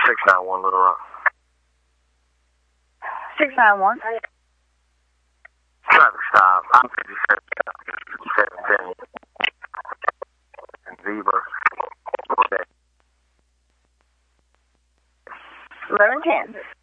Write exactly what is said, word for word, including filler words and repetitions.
six nine one Little Rock. six nine one. Traffic stop. I'm fifty-seven. fifty-seven and Zebra. eleven ten.